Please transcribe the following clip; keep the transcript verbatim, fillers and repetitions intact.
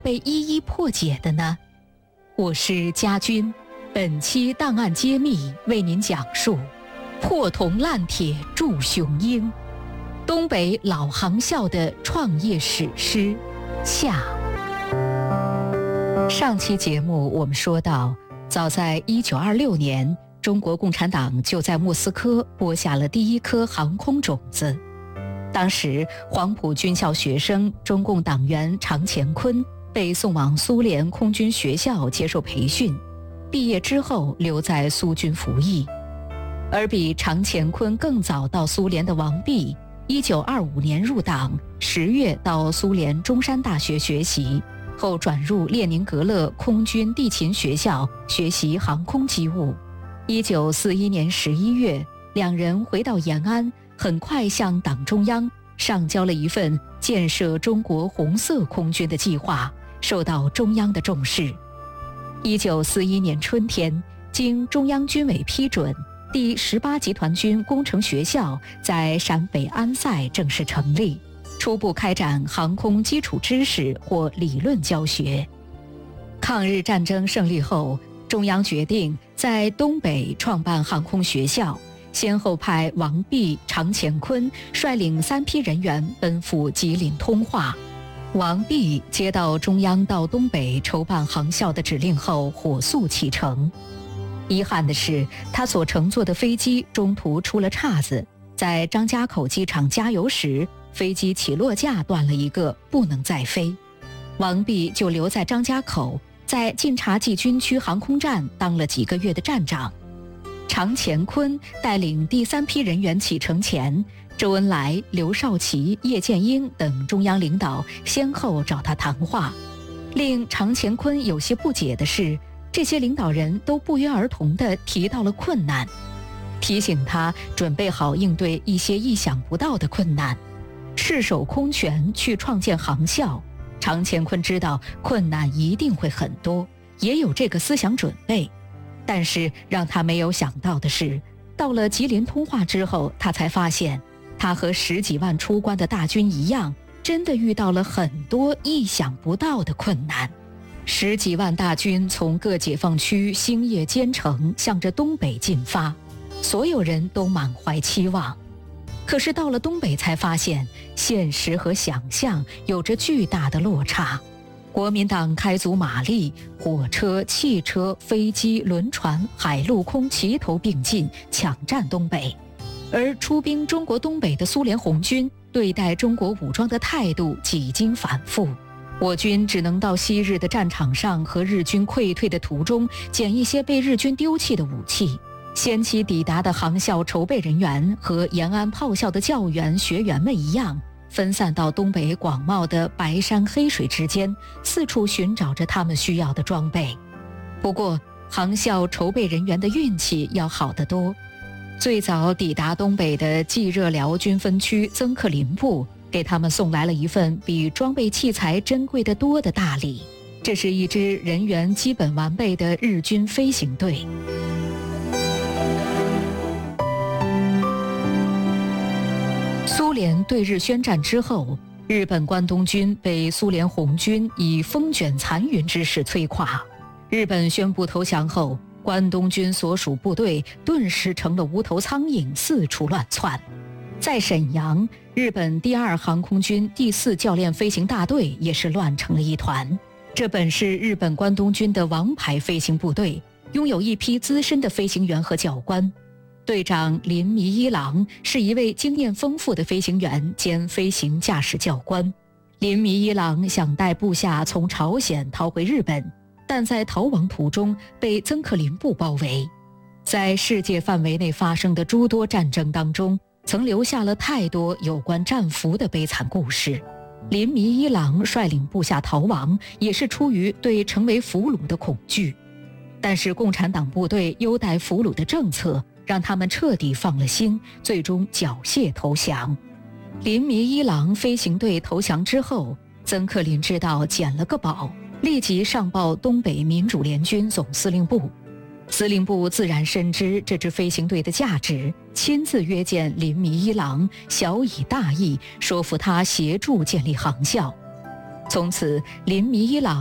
被一一破解的呢？我是家军，本期档案揭秘为您讲述破铜烂铁铸雄鹰，东北老航校的创业史诗下。上期节目我们说到，早在一九二六年，中国共产党就在莫斯科播下了第一颗航空种子。当时黄埔军校学生中共党员常乾坤被送往苏联空军学校接受培训，毕业之后留在苏军服役。而比常乾坤更早到苏联的王弼，一九二五年入党，十月到苏联中山大学学习，后转入列宁格勒空军地勤学校学习航空机务。一九四一年十一月，两人回到延安，很快向党中央上交了一份建设中国红色空军的计划，受到中央的重视。一九四一年春天，经中央军委批准，第十八集团军工程学校在陕北安塞正式成立，初步开展航空基础知识或理论教学。抗日战争胜利后，中央决定在东北创办航空学校，先后派王弼、常乾坤率领三批人员奔赴吉林通化。王弼接到中央到东北筹办航校的指令后，火速启程。遗憾的是，他所乘坐的飞机中途出了岔子，在张家口机场加油时，飞机起落架断了一个，不能再飞。王弼就留在张家口，在晋察冀军区航空站当了几个月的站长。常乾坤带领第三批人员启程前，周恩来、刘少奇、叶剑英等中央领导先后找他谈话。令常乾坤有些不解的是，这些领导人都不约而同地提到了困难，提醒他准备好应对一些意想不到的困难。赤手空拳去创建航校，常乾坤知道困难一定会很多，也有这个思想准备。但是让他没有想到的是，到了吉林通化之后，他才发现他和十几万出关的大军一样，真的遇到了很多意想不到的困难。十几万大军从各解放区星夜兼程向着东北进发，所有人都满怀期望。可是到了东北才发现，现实和想象有着巨大的落差。国民党开足马力，火车、汽车、飞机、轮船、海陆空齐头并进，抢占东北。而出兵中国东北的苏联红军对待中国武装的态度几经反复，我军只能到昔日的战场上和日军溃退的途中捡一些被日军丢弃的武器。先期抵达的航校筹备人员和延安炮校的教员学员们一样，分散到东北广袤的白山黑水之间，四处寻找着他们需要的装备。不过航校筹备人员的运气要好得多，最早抵达东北的冀热辽军分区曾克林部给他们送来了一份比装备器材珍贵的多的大礼，这是一支人员基本完备的日军飞行队。苏联对日宣战之后，日本关东军被苏联红军以风卷残云之势摧垮。日本宣布投降后，关东军所属部队顿时成了无头苍蝇，四处乱窜。在沈阳，日本第二航空军第四教练飞行大队也是乱成了一团。这本是日本关东军的王牌飞行部队，拥有一批资深的飞行员和教官。队长林弥一郎是一位经验丰富的飞行员兼飞行驾驶教官。林弥一郎想带部下从朝鲜逃回日本，但在逃亡途中被曾克林部包围。在世界范围内发生的诸多战争当中，曾留下了太多有关战俘的悲惨故事。林弥一郎率领部下逃亡，也是出于对成为俘虏的恐惧。但是共产党部队优待俘虏的政策让他们彻底放了心，最终缴械投降。林弥一郎飞行队投降之后，曾克林知道捡了个宝，立即上报东北民主联军总司令部。司令部自然深知这支飞行队的价值，亲自约见林弥一郎，小以大义，说服他协助建立航校。 从此林迷一老